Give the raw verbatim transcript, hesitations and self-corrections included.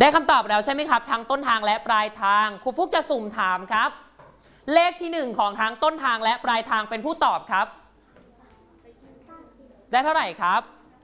ได้คำตอบแล้วใช่ไหมครับทั้งต้นทางและปลายทางครูฟุกจะสุ่มถามครับเลขที่หนึ่งของทั้งต้นทางและปลายทางเป็นผู้ตอบครับได้เท่าไหร่ครับ